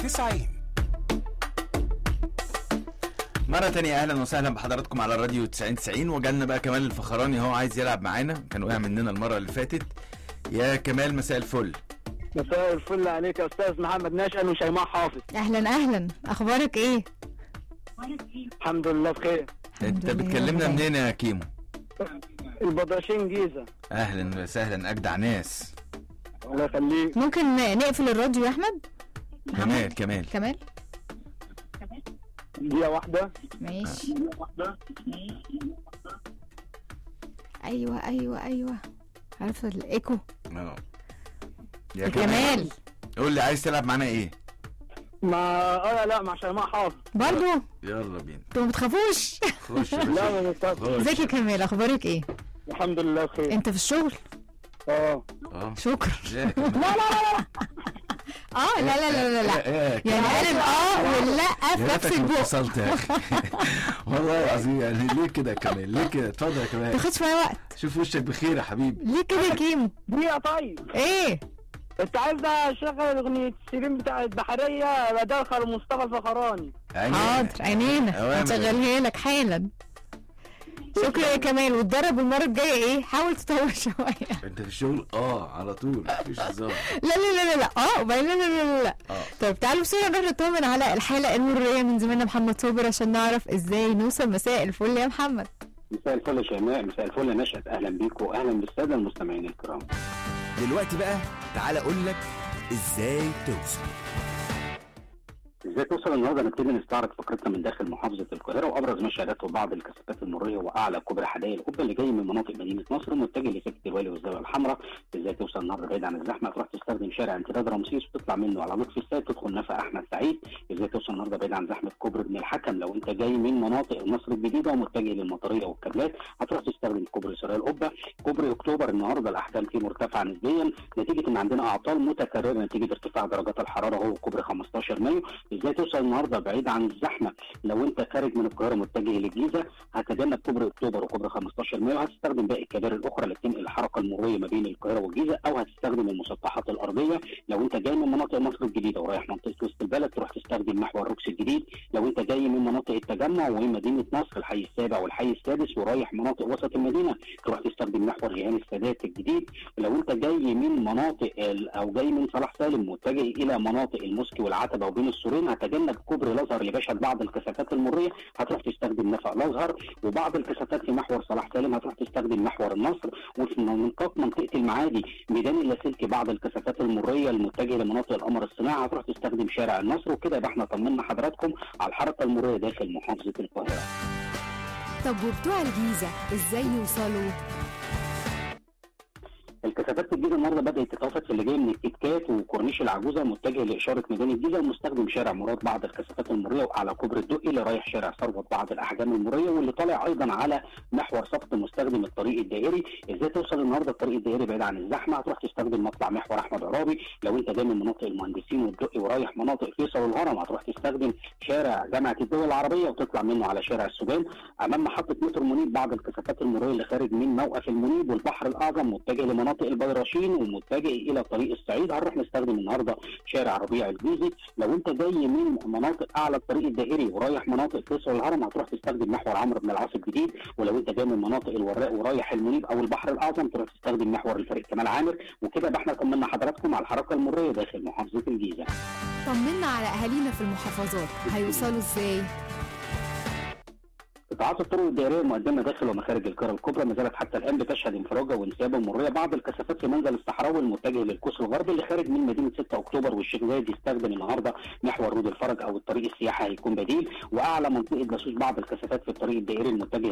90. مرة تانية أهلا وسهلا بحضراتكم على الراديو 90. وجالنا بقى كمال الفخراني، هو عايز يلعب معانا، كان وقع مننا المرة اللي فاتت. يا كمال مساء الفل. مساء الفل عليك يا استاذ محمد ناشئ وشيماء حافظ. اهلا اخبارك ايه؟ الحمد لله بخير. انت بتكلمنا منين يا كيمو؟ البدرشين جيزه. اهلا وسهلا اجدع ناس. الله يخليك. ممكن نقفل الراديو يا احمد؟ كمال دقيقه واحده. ماشي. ايوه عارفه الايكو. يا كمال قول لي عايز تلعب معانا ايه؟ لا مع شيماء حافظ برضو. يلا بينا. انتوا ما بتخافوش؟ خش لا ما بتخافش. ازيك يا كمال، اخبارك ايه؟ الحمد لله بخير. انت في الشغل؟ شكرا. لا لا يعني قال واللا في نفس البوق. اتصلت يا اخي والله العظيم. يعني ليه كده يا كمال؟ ليه كده؟ اتفضل يا كمال. تاخدش معايا وقت. شوف وشك بخير يا حبيبي. ليه كده يا كيمو؟ دقيقه طيب. ايه؟ انت عايز اشغل اغنيه سيرين بتاع البحريه بدخل مصطفى الفخراني. حاضر عينينا هنشغلها لك حالا. شكرا يا كمال، واتدرب المره الجايه ايه، حاول تطور شويه. انت في الشغل على طول مفيش هزار. لا وبعدين لا. طب تعالوا بسرعه نروح نطمن على الحاله المروريه من زميلنا محمد صابر عشان نعرف ازاي نوصل. مساء الفل يا محمد. مساء الفل يا شيماء، مساء الفل يا نشأت، اهلا بيكم واهلا بالساده المستمعين الكرام. دلوقتي بقى تعال اقول لك ازاي توصل. ازاي توصل النهارده؟ نبتدي نستعرض فكرتنا من داخل محافظه القاهره، وابرز ما شهدته بعض الكثافات المروريه واعلى كوبري حدائق القبه اللي جاي من مناطق مدينه نصر متجه لسكه الوالي والزاويه الحمراء. ازاي توصل النهارده بعيد عن الزحمه؟ تروح تستخدم شارع امتداد رمسيس وتطلع منه على لطفي السيد تدخل نفق احمد سعيد. ازاي توصل النهارده بعيد عن زحمه كوبري ابن الحكم؟ لو انت جاي من مناطق مصر الجديده ومتجه للمطريه والكابلات هتروح تستخدم كوبري سرايا القبه. كوبري اكتوبر النهارده الاحجام فيه مرتفعه نسبيا نتيجه ان عندنا اعطال متكرره نتيجه ارتفاع درجات الحراره، هو كوبري 15 مايو. ازاي توصل النهارده بعيد عن الزحمه؟ لو انت خارج من القاهره متجه للجيزه هتتجنب كوبري اكتوبر وكوبري 15 مايو، هتستخدم باقي الكباري الاخرى اللي بتنقل الحركه المروريه ما بين القاهره والجيزه، او هتستخدم المسطحات الارضيه. لو انت جاي من مناطق مصر الجديده ورايح منطقه وسط البلد تروح تستخدم محور روكس الجديد. لو انت جاي من مناطق التجمع ومدينه نصر الحي السابع والحي السادس ورايح مناطق وسط المدينه تروح تستخدم محور جهان السادات الجديد. لو انت جاي من مناطق او جاي من صلاح سالم متجه الى مناطق المسكي والعتبه وبين السورين هتجنب كوبري الازهر اللي بيشهد بعض الكثافات المروريه، هتروح تستخدم نفق الازهر. وبعض الكثافات في محور صلاح سالم هتروح تستخدم محور النصر. وفي منطقه المعادي ميدان اللاسلكي بعض الكثافات المروريه المتجهه لمناطق القمر الصناعي هتروح تستخدم شارع النصر. وكده يبقى احنا طمنا حضراتكم على الحركه المروريه داخل محافظه القاهره. طب وبتوع الجيزه ازاي يوصلوا؟ الكثافات في الجيزه النهارده بدات تتوافق في اللي جاي من الكتكات وكورنيش العجوزه متجه لاشاره ميدان الجيزه ومستخدم شارع مراد بعض الكثافات المروريه وعلى كوبري الدقي اللي رايح شارع ثروت بعض الاحجام المروريه واللي طالع ايضا على محور صفت مستخدم الطريق الدائري. ازاي توصل النهارده الطريق الدائري بعيد عن الزحمه؟ هتروح تستخدم مطلع محور احمد عرابي. لو انت جاي من مناطق المهندسين والدقي ورايح مناطق فيصل والهرم هتروح تستخدم شارع جامعه الدول العربيه وتطلع منه على شارع السودان. امام محطه مترو منيب بعض الكثافات المروريه اللي خارج من موقف المنيب والبحر الاعظم متجه لمناطق البيراشين ومتجه الى طريق الصعيد هنروح نستخدم النهارده شارع ربيع الجوزي. لو انت جاي من مناطق اعلى الطريق الدائري ورايح مناطق فيصل والهرم هتروح تستخدم محور عمرو بن العاص الجديد. ولو انت جاي من مناطق الوراق ورايح المنيب او البحر الاعظم تروح تستخدم محور الفريق كمال عامر. وكده يبقى احنا طمنا حضراتكم على الحركه المروريه داخل محافظه الجيزه. طمنا على اهالينا في المحافظات هيوصلوا ازاي؟ قطاعات الطرق الدائريه المقدمه داخل ومخارج القاهره الكبرى ما زالت حتى الان بتشهد انفراجه وانسيابه مروريه. بعض الكثافات في منزل الصحراوي المتجه للقوس الغربي اللي خارج من مدينه 6 اكتوبر والشيخ زايد يستخدم النهارده محور رود الفرج او الطريق السياحي هيكون بديل. واعلى منطقه جاسوس بعض الكثافات في الطريق الدائري المتجه